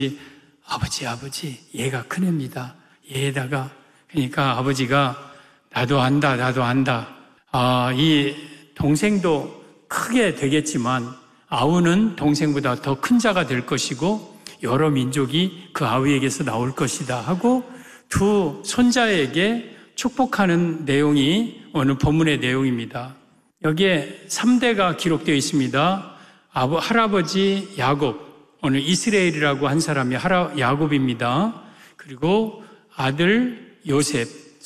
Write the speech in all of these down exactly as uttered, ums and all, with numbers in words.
아버지, 아버지, 얘가 큰애입니다. 얘에다가, 그러니까 아버지가 나도 안다, 나도 안다. 아, 이 동생도 크게 되겠지만 아우는 동생보다 더 큰 자가 될 것이고 여러 민족이 그 아우에게서 나올 것이다 하고 두 손자에게 축복하는 내용이 오늘 본문의 내용입니다. 여기에 삼 대가 기록되어 있습니다. 아버, 할아버지 야곱, 오늘 이스라엘이라고 한 사람이 하라, 야곱입니다. 그리고 아들 요셉,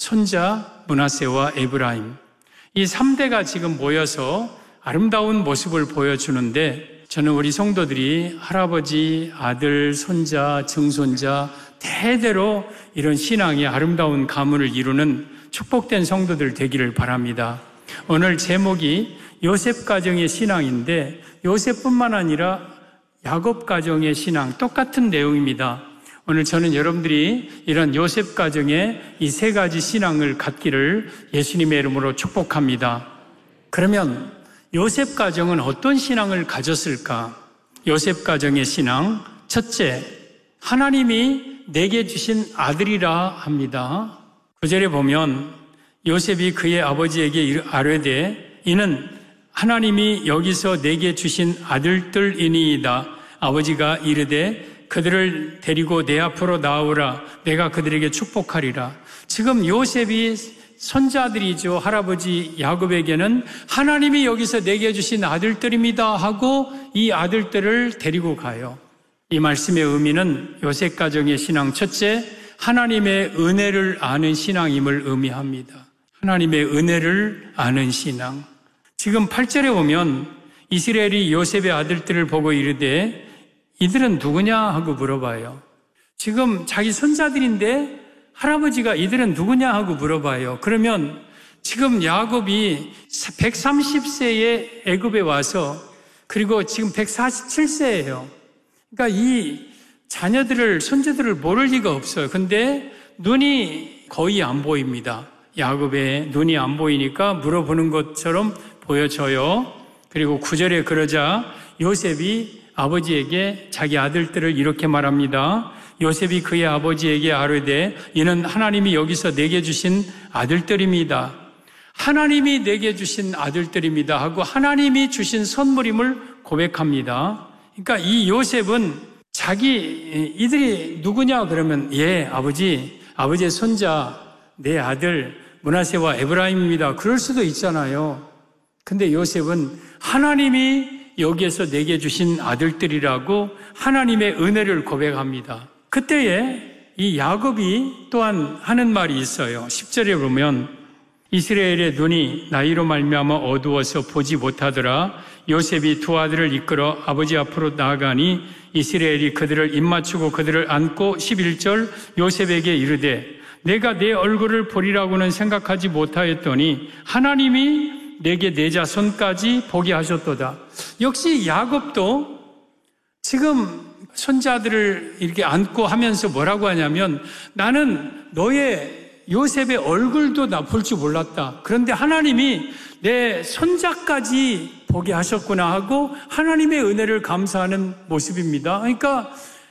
손자 므낫세와 에브라임. 이 삼 대가 지금 모여서 아름다운 모습을 보여주는데 저는 우리 성도들이 할아버지, 아들, 손자, 증손자 대대로 이런 신앙이 아름다운 가문을 이루는 축복된 성도들 되기를 바랍니다. 오늘 제목이 요셉 가정의 신앙인데 요셉뿐만 아니라 야곱 가정의 신앙 똑같은 내용입니다. 오늘 저는 여러분들이 이런 요셉 가정의 이 세 가지 신앙을 갖기를 예수님의 이름으로 축복합니다. 그러면 요셉 가정은 어떤 신앙을 가졌을까? 요셉 가정의 신앙, 첫째, 하나님이 내게 주신 아들이라 합니다. 구 절에 보면 요셉이 그의 아버지에게 아뢰되 이는 하나님이 여기서 내게 주신 아들들이니이다. 아버지가 이르되 그들을 데리고 내 앞으로 나오라. 내가 그들에게 축복하리라. 지금 요셉이 손자들이죠. 할아버지 야곱에게는 하나님이 여기서 내게 주신 아들들입니다 하고 이 아들들을 데리고 가요. 이 말씀의 의미는 요셉 가정의 신앙 첫째, 하나님의 은혜를 아는 신앙임을 의미합니다. 하나님의 은혜를 아는 신앙. 지금 팔 절에 보면 이스라엘이 요셉의 아들들을 보고 이르되 이들은 누구냐 하고 물어봐요. 지금 자기 손자들인데 할아버지가 이들은 누구냐 하고 물어봐요. 그러면 지금 야곱이 백삼십 세에 애굽에 와서 그리고 지금 백사십칠 세예요. 그러니까 이 자녀들을, 손자들을 모를 리가 없어요. 근데 눈이 거의 안 보입니다. 야곱의 눈이 안 보이니까 물어보는 것처럼 보여져요. 그리고 구 절에 그러자 요셉이 아버지에게 자기 아들들을 이렇게 말합니다. 요셉이 그의 아버지에게 아뢰되 이는 하나님이 여기서 내게 주신 아들들입니다. 하나님이 내게 주신 아들들입니다 하고 하나님이 주신 선물임을 고백합니다. 그러니까 이 요셉은 자기 이들이 누구냐 그러면 예 아버지 아버지의 손자 내 아들 므낫세와 에브라임입니다. 그럴 수도 있잖아요. 근데 요셉은 하나님이 여기에서 내게 주신 아들들이라고 하나님의 은혜를 고백합니다. 그때에 이 야곱이 또한 하는 말이 있어요. 십 절에 보면 이스라엘의 눈이 나이로 말미암아 어두워서 보지 못하더라. 요셉이 두 아들을 이끌어 아버지 앞으로 나아가니 이스라엘이 그들을 입맞추고 그들을 안고 십일 절 요셉에게 이르되 내가 내 얼굴을 보리라고는 생각하지 못하였더니 하나님이 내게 내 자손까지 보게 하셨도다. 역시 야곱도 지금 손자들을 이렇게 안고 하면서 뭐라고 하냐면 나는 너의 요셉의 얼굴도 나 볼 줄 몰랐다. 그런데 하나님이 내 손자까지 보게 하셨구나 하고 하나님의 은혜를 감사하는 모습입니다. 그러니까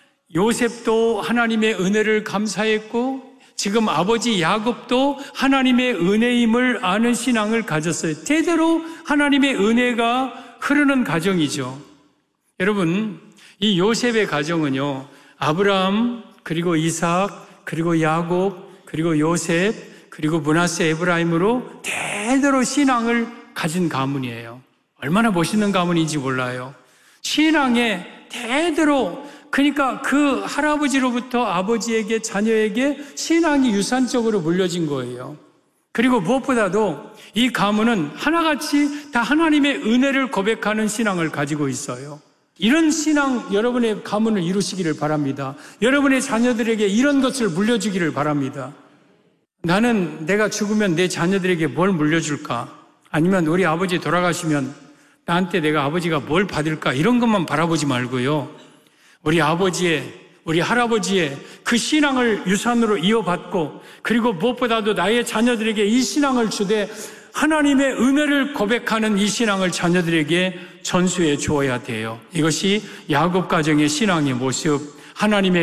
요셉도 하나님의 은혜를 감사했고 지금 아버지 야곱도 하나님의 은혜임을 아는 신앙을 가졌어요. 제대로 하나님의 은혜가 흐르는 가정이죠. 여러분, 이 요셉의 가정은요, 아브라함, 그리고 이삭, 그리고 야곱, 그리고 요셉, 그리고 므낫세 에브라임으로 대대로 신앙을 가진 가문이에요. 얼마나 멋있는 가문인지 몰라요. 신앙에 대대로 그러니까 그 할아버지로부터 아버지에게 자녀에게 신앙이 유산적으로 물려진 거예요. 그리고 무엇보다도 이 가문은 하나같이 다 하나님의 은혜를 고백하는 신앙을 가지고 있어요. 이런 신앙 여러분의 가문을 이루시기를 바랍니다. 여러분의 자녀들에게 이런 것을 물려주기를 바랍니다. 나는 내가 죽으면 내 자녀들에게 뭘 물려줄까? 아니면 우리 아버지 돌아가시면 나한테 내가 아버지가 뭘 받을까? 이런 것만 바라보지 말고요. 우리 아버지의, 우리 할아버지의 그 신앙을 유산으로 이어받고 그리고 무엇보다도 나의 자녀들에게 이 신앙을 주되 하나님의 은혜를 고백하는 이 신앙을 자녀들에게 전수해 주어야 돼요. 이것이 야곱 가정의 신앙의 모습, 하나님의